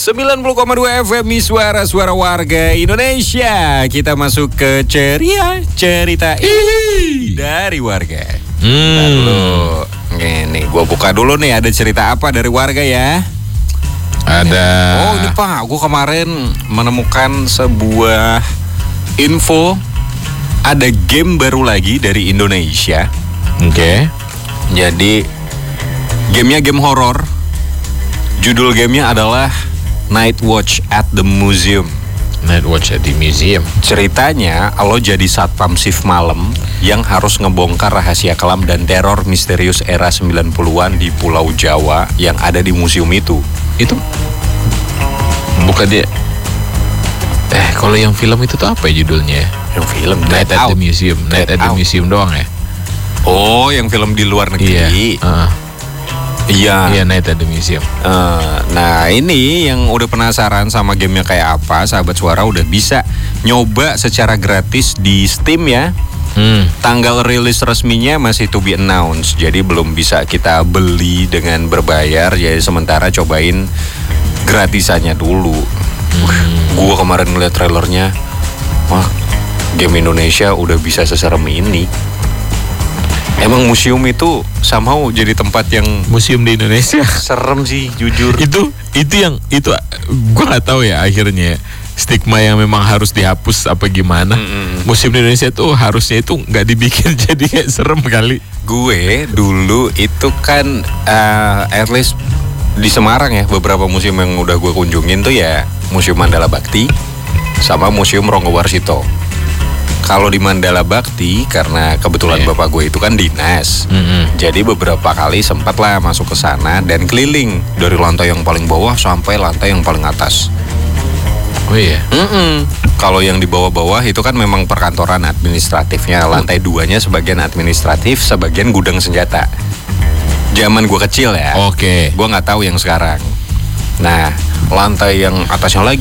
90,2 FM suara-suara warga Indonesia. Kita masuk ke ceria cerita dari warga. Dulu, nih gue buka dulu nih, ada cerita apa dari warga ya? Ada. Oh ini Pak, gue kemarin menemukan sebuah info. Ada game baru lagi dari Indonesia. Oke. Jadi gamenya game horor. Judul gamenya adalah Night Watch at the Museum. Night Watch at the Museum. Ceritanya, lo jadi satpam shift malam yang harus ngebongkar rahasia kelam dan teror misterius era 90-an di Pulau Jawa yang ada di museum itu. Itu bukan dia. Kalau yang film itu tuh apa ya judulnya? Yang film Night at the Museum. Night at the Museum doang ya? Oh, yang film di luar negeri. Iya. Iya, Night at the Museum. Nah ini yang udah penasaran sama gamenya kayak apa, sahabat suara udah bisa nyoba secara gratis di Steam ya. Tanggal rilis resminya masih to be announced, jadi belum bisa kita beli dengan berbayar. Jadi sementara cobain gratisannya dulu. Gua kemarin ngeliat trailernya, wah game Indonesia udah bisa seserem ini. Emang museum itu somehow jadi tempat yang Museum di Indonesia serem sih jujur. itu gue nggak tahu ya akhirnya stigma yang memang harus dihapus apa gimana. Museum di Indonesia tuh harusnya itu nggak dibikin jadi kayak serem kali. Gue dulu itu kan at least di Semarang ya, beberapa museum yang udah gue kunjungin tuh ya Museum Mandala Bakti sama Museum Ronggo Warsito. Kalau di Mandala Bakti, karena kebetulan bapak gue itu kan dinas, jadi beberapa kali sempat lah masuk ke sana dan keliling dari lantai yang paling bawah sampai lantai yang paling atas. Oh iya. Kalau yang di bawah-bawah itu kan memang perkantoran administratifnya, lantai 2-nya sebagian administratif, sebagian gudang senjata. Zaman gue kecil ya. Oke. Gue nggak tahu yang sekarang. Nah, lantai yang atasnya lagi